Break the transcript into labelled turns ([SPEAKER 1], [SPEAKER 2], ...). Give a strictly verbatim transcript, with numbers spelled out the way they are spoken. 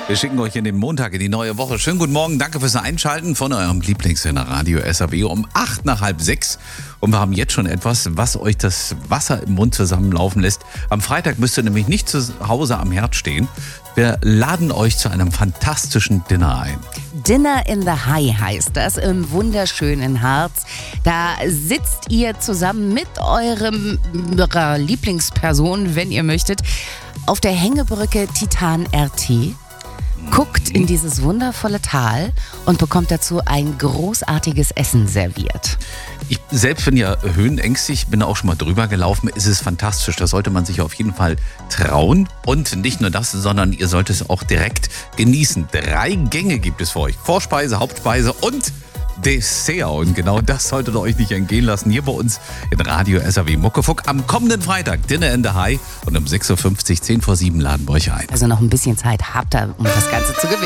[SPEAKER 1] Wir schicken euch in den Montag, in die neue Woche. Schönen guten Morgen, danke fürs Einschalten von eurem Lieblingssender Radio S A W um acht nach halb sechs. Und wir haben jetzt schon etwas, was euch das Wasser im Mund zusammenlaufen lässt. Am Freitag müsst ihr nämlich nicht zu Hause am Herd stehen. Wir laden euch zu einem fantastischen Dinner ein.
[SPEAKER 2] Dinner in the High heißt das, im wunderschönen Harz. Da sitzt ihr zusammen mit eurem, eurer Lieblingsperson, wenn ihr möchtet, auf der Hängebrücke Titan R T. Guckt in dieses wundervolle Tal und bekommt dazu ein großartiges Essen serviert.
[SPEAKER 1] Ich selbst bin ja höhenängstig, bin auch schon mal drüber gelaufen. Es ist fantastisch, das sollte man sich auf jeden Fall trauen. Und nicht nur das, sondern ihr solltet es auch direkt genießen. Drei Gänge gibt es für euch. Vorspeise, Hauptspeise und Dessert. Und genau das solltet ihr euch nicht entgehen lassen. Hier bei uns in Radio S A W Muckefuck am kommenden Freitag. Dinner in the High. Und um sechs Uhr fünfzig, zehn vor sieben laden wir euch ein.
[SPEAKER 2] Also noch ein bisschen Zeit habt ihr, um das Ganze zu gewinnen.